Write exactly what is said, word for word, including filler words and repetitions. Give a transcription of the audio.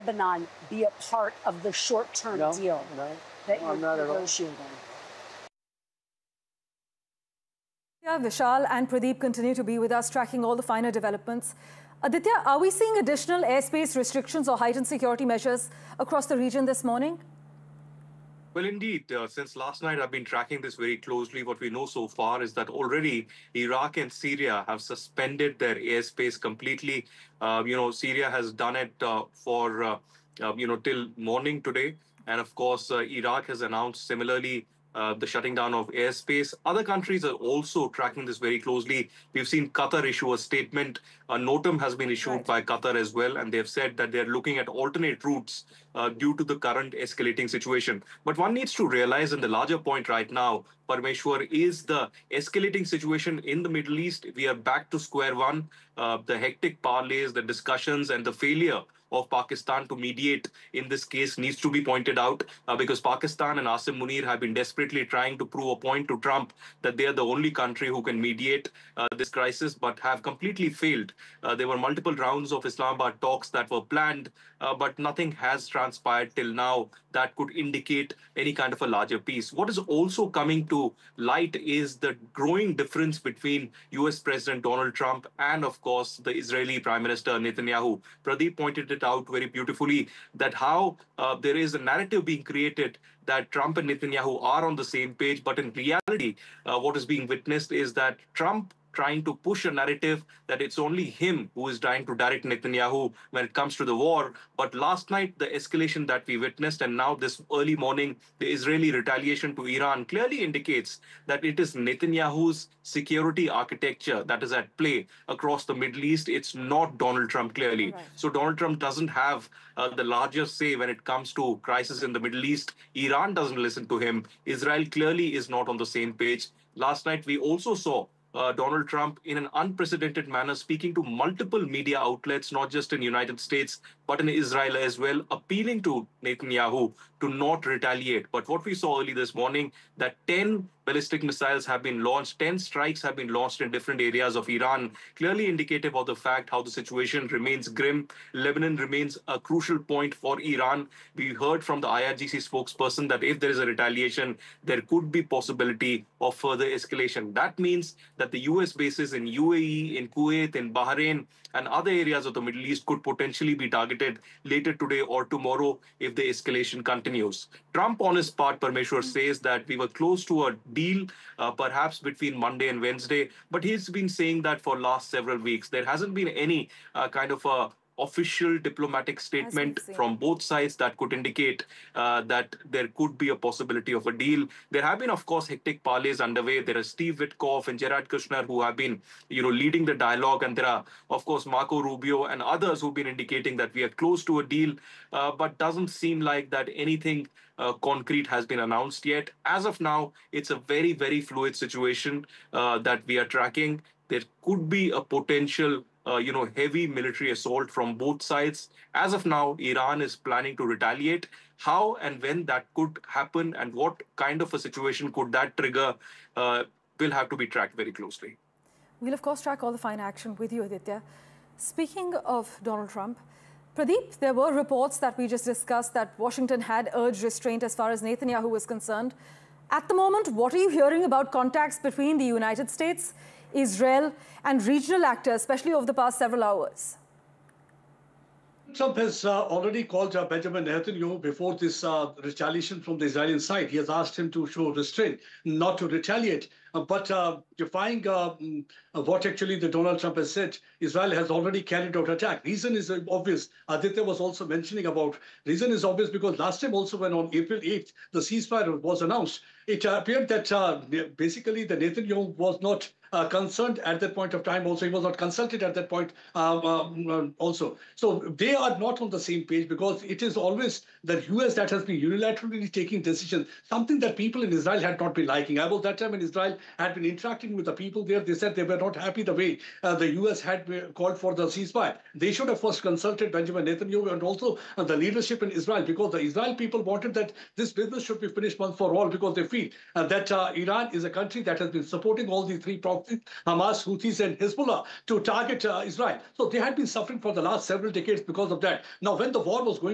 Lebanon be a part of the short-term no, deal no, that no, you're I'm not negotiating? Yeah, Vishal and Pradeep continue to be with us, tracking all the finer developments. Aditya, are we seeing additional airspace restrictions or heightened security measures across the region this morning? Well, indeed, uh, since last night, I've been tracking this very closely. What we know so far is that already Iraq and Syria have suspended their airspace completely. Uh, you know, Syria has done it uh, for, uh, uh, you know, till morning today. And of course, uh, Iraq has announced similarly uh, the shutting down of airspace. Other countries are also tracking this very closely. We've seen Qatar issue a statement. A NOTAM has been issued Right. by Qatar as well, and they've said that they're looking at alternate routes uh, due to the current escalating situation. But one needs to realize, and the larger point right now, Parmeshwar, is the escalating situation in the Middle East. We are back to square one. Uh, the hectic parlays, the discussions, and the failure of Pakistan to mediate in this case needs to be pointed out uh, because Pakistan and Asim Munir have been desperately trying to prove a point to Trump that they are the only country who can mediate uh, this crisis, but have completely failed. Uh, there were multiple rounds of Islamabad talks that were planned, uh, but nothing has transpired till now that could indicate any kind of a larger peace. What is also coming to light is the growing difference between U S President Donald Trump and, of course, the Israeli Prime Minister Netanyahu. Pradeep pointed it out very beautifully that how uh, there is a narrative being created that Trump and Netanyahu are on the same page, but in reality, uh, what is being witnessed is that Trump trying to push a narrative that it's only him who is trying to direct Netanyahu when it comes to the war. But last night, the escalation that we witnessed, and now this early morning, the Israeli retaliation to Iran clearly indicates that it is Netanyahu's security architecture that is at play across the Middle East. It's not Donald Trump, clearly. Right. So Donald Trump doesn't have uh, the larger say when it comes to crisis in the Middle East. Iran doesn't listen to him. Israel clearly is not on the same page. Last night, we also saw Uh, Donald Trump in an unprecedented manner speaking to multiple media outlets, not just in the United States, but in Israel as well, appealing to Netanyahu to not retaliate. But what we saw early this morning, that ten ballistic missiles have been launched, ten strikes have been launched in different areas of Iran, clearly indicative of the fact how the situation remains grim. Lebanon remains a crucial point for Iran. We heard from the I R G C spokesperson that if there is a retaliation, there could be possibility of further escalation. That means that the U S bases in U A E, in Kuwait, in Bahrain, and other areas of the Middle East could potentially be targeted later today or tomorrow if the escalation continues. Trump, on his part, Parmeshwar, says that we were close to a deal, uh, perhaps between Monday and Wednesday, but he's been saying that for last several weeks. There hasn't been any uh, kind of a official diplomatic statement from both sides that could indicate uh, that there could be a possibility of a deal. There have been, of course, hectic parleys underway. There are Steve Witkoff and Jared Kushner who have been, you know, leading the dialogue, and there are, of course, Marco Rubio and others who've been indicating that we are close to a deal, uh, but doesn't seem like that anything uh, concrete has been announced yet. As of now, it's a very, very fluid situation uh, that we are tracking. There could be a potential uh, you know, heavy military assault from both sides. As of now, Iran is planning to retaliate. How and when that could happen and what kind of a situation could that trigger uh, will have to be tracked very closely. We'll, of course, track all the fine action with you, Aditya. Speaking of Donald Trump, Pradeep, there were reports that we just discussed that Washington had urged restraint as far as Netanyahu was concerned. At the moment, what are you hearing about contacts between the United States, Israel, and regional actors, especially over the past several hours? Trump has uh, already called uh, Benjamin Netanyahu before this uh, retaliation from the Israeli side. He has asked him to show restraint, not to retaliate. Uh, but uh, defying uh, uh, what actually the Donald Trump has said, Israel has already carried out attack. Reason is obvious. Aditya was also mentioning about reason is obvious because last time also when on April eighth, the ceasefire was announced, it uh, appeared that uh, basically the Netanyahu was not Uh, concerned at that point of time. Also, he was not consulted at that point um, um, also. So they are not on the same page because it is always the U S that has been unilaterally taking decisions, something that people in Israel had not been liking. I was that time in Israel, had been interacting with the people there. They said they were not happy the way uh, the U S had called for the ceasefire. They should have first consulted Benjamin Netanyahu and also uh, the leadership in Israel, because the Israel people wanted that this business should be finished once for all, because they feel uh, that uh, Iran is a country that has been supporting all these three proxies, Hamas, Houthis, and Hezbollah, to target uh, Israel. So they had been suffering for the last several decades because of that. Now, when the war was going